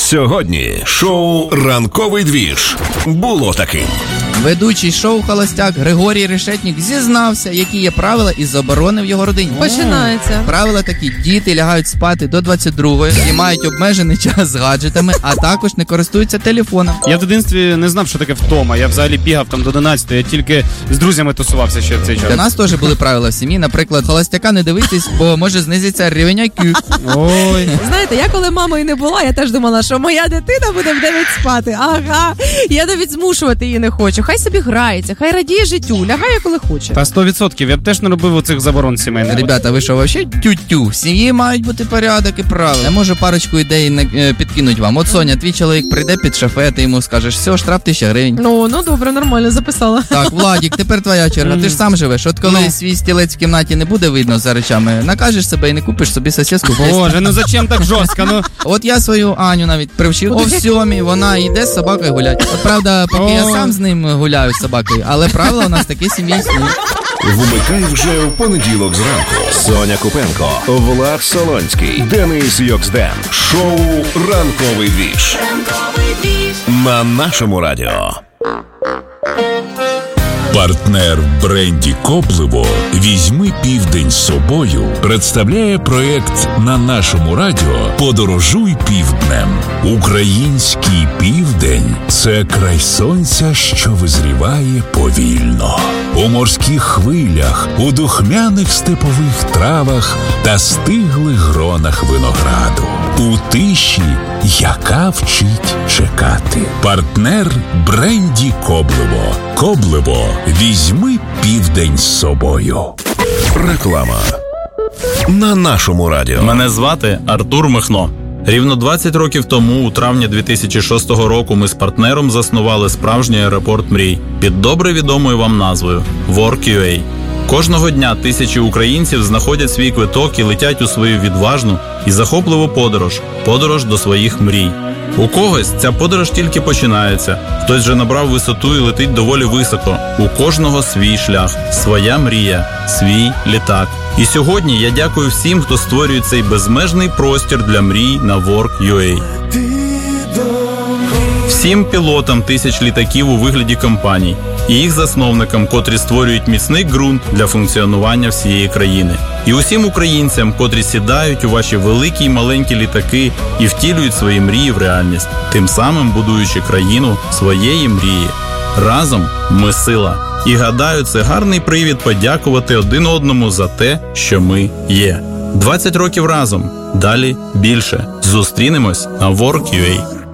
Сьогодні шоу «Ранковий двіж» було таким. Ведучий шоу «Холостяк» Григорій Решетнік зізнався, які є правила і заборони в його родині. Починається. Правила такі: діти лягають спати до 22-ї і мають обмежений час з гаджетами, а також не користуються телефоном. Я в дитинстві не знав, що таке втома. Я взагалі бігав там до 11-ї, я тільки з друзями тусувався ще в цей час. У нас теж були правила в сім'ї. Наприклад, холостяка не дивитись, бо може знизиться рівень IQ. Ой. Знаєте, я коли мамою не була, я теж думала, що моя дитина буде в 9 спати. Ага, я навіть змушувати її не хочу. Хай собі грається, хай радіє життю, лягає коли хоче. Та 100%. Я б теж не робив оцих заборон сімейних. Ребята, ви що, вообще тю-тю? В сім'ї мають бути порядок і правила. Я можу парочку ідей підкинуть вам. От, Соня, твій чоловік прийде під шофе, ти йому скажеш: все, штраф 1000 гривень. Ну добре, нормально, записала. Так, Владік, тепер твоя черга. Ти ж сам живеш. От коли свій стілець в кімнаті не буде видно за речами, накажеш себе і не купиш собі сосиску. Боже, ну зачем так жорстко? Ну. От я свою Аню навіть привчив. О 7:00 вона йде з собакою гуляти. От правда, поки я сам з ним гуляю з собакою, але правила у нас такі сім'ї існують. Вмикай вже в понеділок зранку. Соня Купенко, Влад Солонський, Денис Йоксден. Шоу «Ранковий двіж» на нашому радіо. Партнер в бренді «Коблево» «Візьми південь з собою» представляє проєкт на нашому радіо «Подорожуй півднем». Український південь – це край сонця, що визріває повільно. У морських хвилях, у духмяних степових травах та стиглих гронах винограду. У тиші, яка вчить чекати. Партнер бренді «Коблево». «Коблево» – «Візьми південь з собою». Реклама на нашому радіо. Мене звати Артур Михно. Рівно 20 років тому, у травні 2006 року, ми з партнером заснували справжній аеропорт мрій під добре відомою вам назвою Work.ua. Кожного дня тисячі українців знаходять свій квиток і летять у свою відважну і захопливу подорож до своїх мрій. У когось ця подорож тільки починається, хтось вже набрав висоту і летить доволі високо. У кожного свій шлях, своя мрія, свій літак. І сьогодні я дякую всім, хто створює цей безмежний простір для мрій на Work.ua. Всім пілотам тисяч літаків у вигляді компаній і їх засновникам, котрі створюють міцний ґрунт для функціонування всієї країни. І усім українцям, котрі сідають у ваші великі й маленькі літаки і втілюють свої мрії в реальність, тим самим будуючи країну своєї мрії. Разом ми сила. І гадаю, це гарний привід подякувати один одному за те, що ми є. 20 років разом. Далі більше. Зустрінемось на Work.ua.